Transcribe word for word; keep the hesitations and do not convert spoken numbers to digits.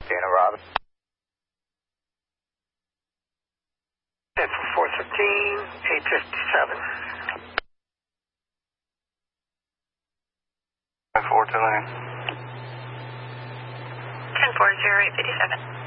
Dana Robin. four fifteen, eight fifty-seven. four two nine. ten four zero eight fifty-seven.